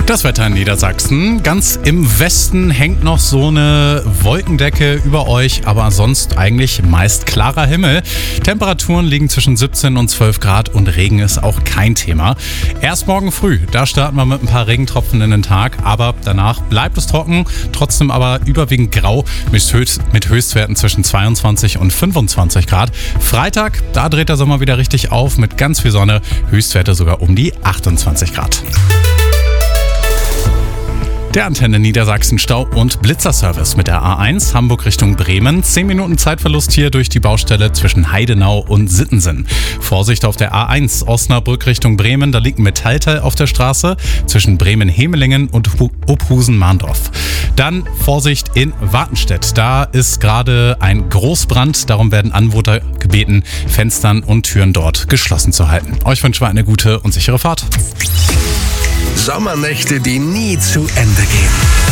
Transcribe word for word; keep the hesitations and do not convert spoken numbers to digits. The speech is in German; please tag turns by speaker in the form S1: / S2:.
S1: Das Wetter in Niedersachsen. Ganz im Westen hängt noch so eine Wolkendecke über euch, aber sonst eigentlich meist klarer Himmel. Temperaturen liegen zwischen siebzehn und zwölf Grad und Regen ist auch kein Thema. Erst morgen früh, da starten wir mit ein paar Regentropfen in den Tag, aber danach bleibt es trocken, trotzdem aber überwiegend grau mit, Höchst, mit Höchstwerten zwischen zweiundzwanzig und fünfundzwanzig Grad. Freitag, da dreht der Sommer wieder richtig auf mit ganz viel Sonne, Höchstwerte sogar um die achtundzwanzig Grad. Der Antenne Niedersachsen Stau- und Blitzerservice mit der A eins Hamburg Richtung Bremen. zehn Minuten Zeitverlust hier durch die Baustelle zwischen Heidenau und Sittensen. Vorsicht auf der A eins Osnabrück Richtung Bremen. Da liegt ein Metallteil auf der Straße zwischen Bremen-Hemelingen und Opusen-Mahndorf. Dann Vorsicht in Wartenstedt. Da ist gerade ein Großbrand. Darum werden Anwohner gebeten, Fenstern und Türen dort geschlossen zu halten. Euch wünschen wir eine gute und sichere Fahrt.
S2: Sommernächte, die nie zu Ende gehen.